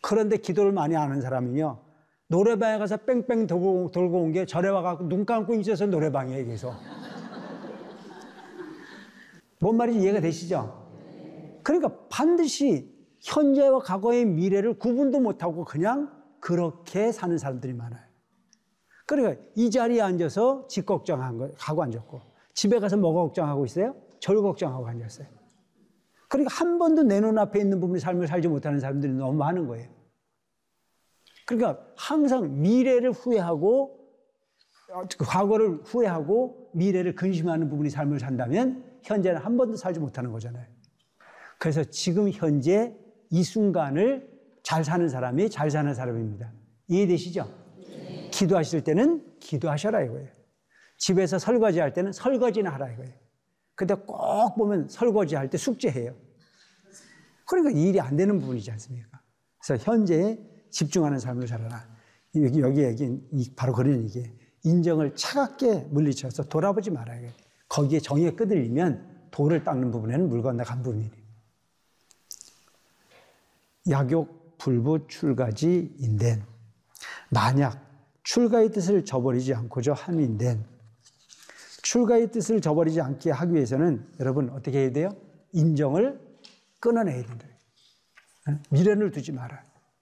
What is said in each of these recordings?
그런데 기도를 많이 아는 사람은요, 노래방에 가서 뺑뺑 돌고 온 게 절에 와갖고 눈 감고 있어서 노래방이에요, 계속. 뭔 말인지 이해가 되시죠? 그러니까 반드시 현재와 과거의 미래를 구분도 못하고 그냥 그렇게 사는 사람들이 많아요. 그러니까 이 자리에 앉아서 집 걱정하고 앉았고, 집에 가서 뭐가 걱정하고 있어요? 절 걱정하고 앉았어요. 그러니까 한 번도 내 눈앞에 있는 부분의 삶을 살지 못하는 사람들이 너무 많은 거예요. 그러니까 항상 미래를 후회하고, 과거를 후회하고 미래를 근심하는 부분이 삶을 산다면 현재는 한 번도 살지 못하는 거잖아요. 그래서 지금 현재 이 순간을 잘 사는 사람이 잘 사는 사람입니다. 이해되시죠? 네. 기도하실 때는 기도하셔라 이거예요. 집에서 설거지할 때는 설거지나 하라 이거예요. 근데 꼭 보면 설거지할 때 숙제해요. 그러니까 일이 안 되는 부분이지 않습니까? 그래서 현재에 집중하는 삶을 살아라. 여기 얘기 바로 그런 얘기예요. 인정을 차갑게 물리쳐서 돌아보지 말아요. 거기에 정에 끄들리면 돌을 닦는 부분에는 물 건너간 부분이에요. 약욕 불부 출가지 인된. 만약 출가의 뜻을 저버리지 않고자 함인된. 출가의 뜻을 저버리지 않게 하기 위해서는 여러분 어떻게 해야 돼요? 인정을 끊어내야 된다. 미련을 두지 마라.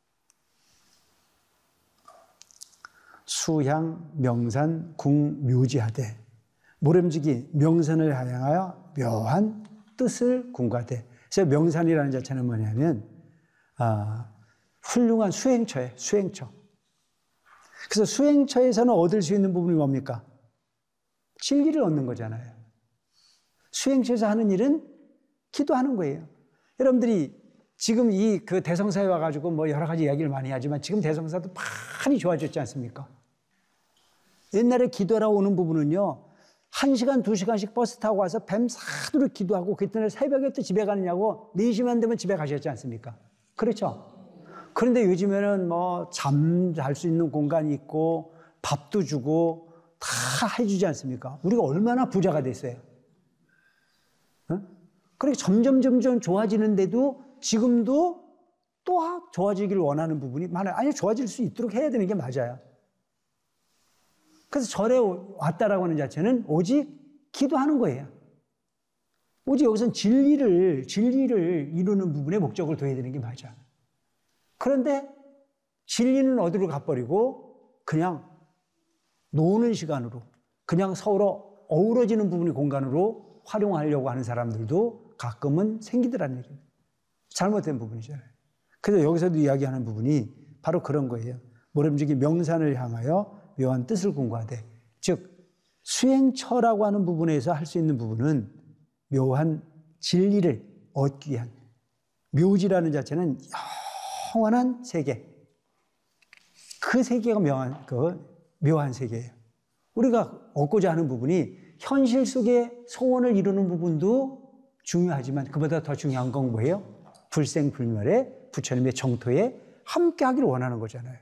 수향 명산 궁 묘지하되. 모름지기 명산을 향하여 묘한 뜻을 궁과되. 그래서 명산이라는 자체는 뭐냐면 훌륭한 수행처예요. 수행처. 그래서 수행처에서는 얻을 수 있는 부분이 뭡니까? 진리를 얻는 거잖아요. 수행처에서 하는 일은 기도하는 거예요. 여러분들이 지금 그 대성사에 와가지고 뭐 여러 가지 이야기를 많이 하지만 지금 대성사도 많이 좋아졌지 않습니까? 옛날에 기도하러 오는 부분은요, 1시간, 2시간씩 버스 타고 와서 뱀사도록 기도하고 그때는 새벽에 또 집에 가느냐고 4시만 되면 집에 가셨지 않습니까? 그렇죠? 그런데 요즘에는 뭐 잠 잘 수 있는 공간이 있고 밥도 주고 다 해주지 않습니까? 우리가 얼마나 부자가 됐어요. 그렇게 점점 좋아지는데도 지금도 또 좋아지기를 원하는 부분이 많아요. 아니, 좋아질 수 있도록 해야 되는 게 맞아요. 그래서 절에 왔다라고 하는 자체는 오직 기도하는 거예요. 오직 여기서는 진리를 이루는 부분에 목적을 둬야 되는 게 맞아. 그런데 진리는 어디로 가버리고 그냥 노는 시간으로, 그냥 서로 어우러지는 부분의 공간으로 활용하려고 하는 사람들도 가끔은 생기더라는 얘기입니다. 잘못된 부분이잖아요. 그래서 여기서도 이야기하는 부분이 바로 그런 거예요. 모름지기 명산을 향하여 묘한 뜻을 궁구하되. 즉 수행처라고 하는 부분에서 할 수 있는 부분은 묘한 진리를 얻기 위한, 묘지라는 자체는 영원한 세계, 그 세계가 묘한 세계예요. 우리가 얻고자 하는 부분이 현실 속의 소원을 이루는 부분도 중요하지만 그보다 더 중요한 건 뭐예요? 불생불멸의 부처님의 정토에 함께 하기를 원하는 거잖아요.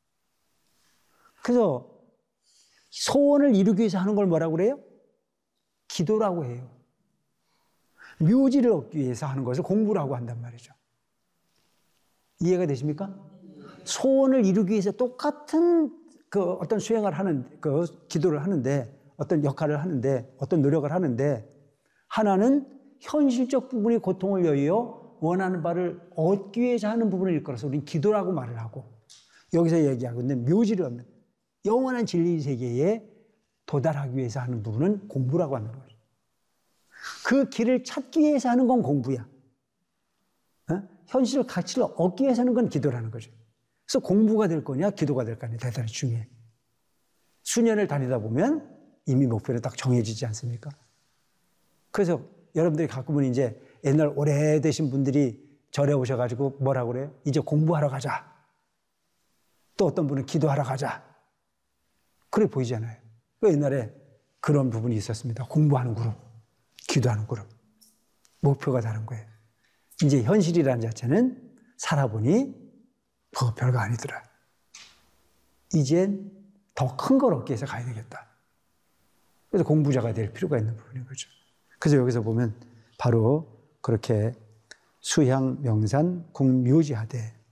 그래서 소원을 이루기 위해서 하는 걸 뭐라고 그래요? 기도라고 해요. 묘지를 얻기 위해서 하는 것을 공부라고 한단 말이죠. 이해가 되십니까? 소원을 이루기 위해서 똑같은 어떤 수행을 하는, 기도를 하는데, 어떤 역할을 하는데, 어떤 노력을 하는데, 하나는 현실적 부분이 고통을 여의어 원하는 바를 얻기 위해서 하는 부분을 일컬어서 우리는 기도라고 말을 하고, 여기서 얘기하고 있는 묘지를 얻는 영원한 진리 세계에 도달하기 위해서 하는 부분은 공부라고 하는 거죠. 그 길을 찾기 위해서 하는 건 공부야. 현실 가치를 얻기 위해서 하는 건 기도라는 거죠. 그래서 공부가 될 거냐 기도가 될 거냐 대단히 중요해. 수년을 다니다 보면 이미 목표를 딱 정해지지 않습니까? 그래서 여러분들이 가끔은 이제 옛날 오래되신 분들이 절에 오셔가지고 뭐라고 그래요? 이제 공부하러 가자. 또 어떤 분은 기도하러 가자. 그래 보이잖아요. 옛날에 그런 부분이 있었습니다. 공부하는 그룹, 기도하는 그룹. 목표가 다른 거예요. 이제 현실이라는 자체는 살아보니 별거 아니더라. 이젠 더 큰 걸 얻기 위해서 가야 되겠다. 그래서 공부자가 될 필요가 있는 부분인 거죠. 그래서 여기서 보면 바로 그렇게 수향 명산 궁묘지하되